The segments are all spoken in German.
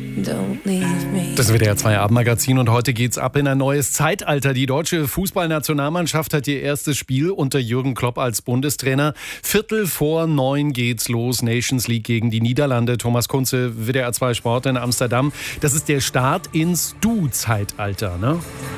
Das WDR 2 Abendmagazin und heute geht's ab in ein neues Zeitalter. Die deutsche Fußballnationalmannschaft hat ihr erstes Spiel unter Jürgen Klopp als Bundestrainer. 8:45 geht's los. Nations League gegen die Niederlande. Thomas Kunze, WDR 2 Sport in Amsterdam. Das ist der Start ins Du-Zeitalter, ne?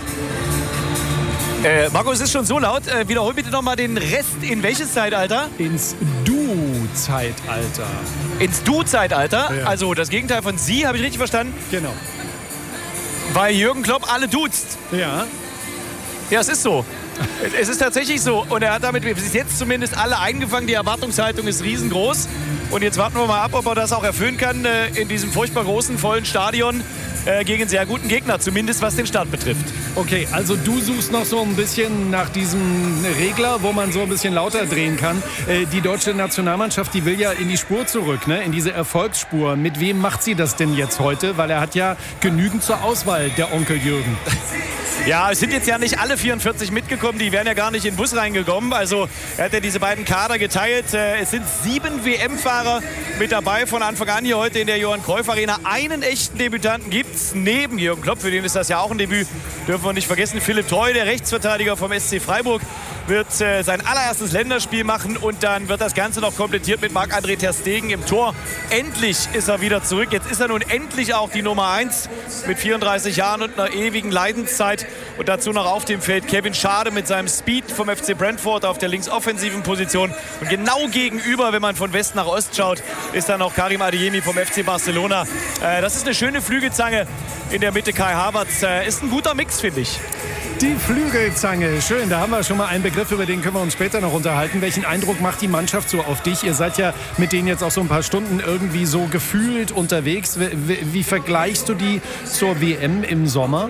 Marco, es ist schon so laut. Wiederhol bitte nochmal den Rest. In welches Zeitalter? Ins Du-Zeitalter. Ins Du-Zeitalter? Ja. Also das Gegenteil von Sie, habe ich richtig verstanden? Genau. Weil Jürgen Klopp alle duzt. Ja. Ja, es ist so. Es ist tatsächlich so. Und er hat damit bis jetzt zumindest alle eingefangen. Die Erwartungshaltung ist riesengroß. Und jetzt warten wir mal ab, ob er das auch erfüllen kann in diesem furchtbar großen, vollen Stadion gegen einen sehr guten Gegner. Zumindest was den Start betrifft. Okay, also du suchst noch so ein bisschen nach diesem Regler, wo man so ein bisschen lauter drehen kann. Die deutsche Nationalmannschaft, die will ja in die Spur zurück, ne? In diese Erfolgsspur. Mit wem macht sie das denn jetzt heute? Weil er hat ja genügend zur Auswahl, der Onkel Jürgen. Ja, es sind jetzt ja nicht alle 44 mitgekommen, die wären ja gar nicht in den Bus reingekommen. Also er hat ja diese beiden Kader geteilt. Es sind 7 WM-Fahrer mit dabei von Anfang an hier heute in der Johann-Cruyff-Arena. Einen echten Debütanten gibt es neben Jürgen Klopp, für den ist das ja auch ein Debüt. Dürfen wir nicht vergessen, Philipp Theun, der Rechtsverteidiger vom SC Freiburg, wird sein allererstes Länderspiel machen und dann wird das Ganze noch komplettiert mit Marc-André ter Stegen im Tor. Endlich ist er wieder zurück. Jetzt ist er nun endlich auch die Nummer 1 mit 34 Jahren und einer ewigen Leidenszeit. Und dazu noch auf dem Feld Kevin Schade mit seinem Speed vom FC Brentford auf der linksoffensiven Position. Und genau gegenüber, wenn man von West nach Ost schaut, ist dann noch Karim Adeyemi vom FC Barcelona. Das ist eine schöne Flügelzange. In der Mitte Kai Havertz. Ist ein guter Mix, finde ich. Die Flügelzange, schön, da haben wir schon mal einen Begriff, über den können wir uns später noch unterhalten. Welchen Eindruck macht die Mannschaft so auf dich? Ihr seid ja mit denen jetzt auch so ein paar Stunden irgendwie so gefühlt unterwegs. Wie vergleichst du die zur WM im Sommer?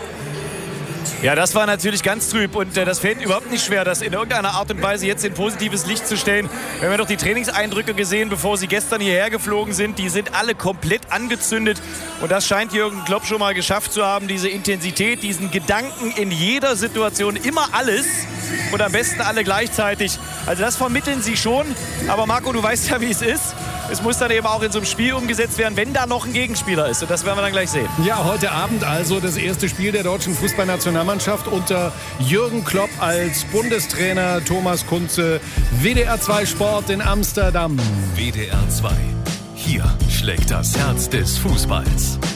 Ja, das war natürlich ganz trüb und das fällt überhaupt nicht schwer, das in irgendeiner Art und Weise jetzt in positives Licht zu stellen. Wir haben ja doch die Trainingseindrücke gesehen, bevor sie gestern hierher geflogen sind. Die sind alle komplett angezündet und das scheint Jürgen Klopp schon mal geschafft zu haben. Diese Intensität, diesen Gedanken in jeder Situation, immer alles und am besten alle gleichzeitig. Also das vermitteln sie schon, aber Marco, du weißt ja, wie es ist. Es muss dann eben auch in so einem Spiel umgesetzt werden, wenn da noch ein Gegenspieler ist. Und das werden wir dann gleich sehen. Ja, heute Abend also das erste Spiel der deutschen Fußballnationalmannschaft unter Jürgen Klopp als Bundestrainer. Thomas Kunze, WDR 2 Sport in Amsterdam. WDR 2. Hier schlägt das Herz des Fußballs.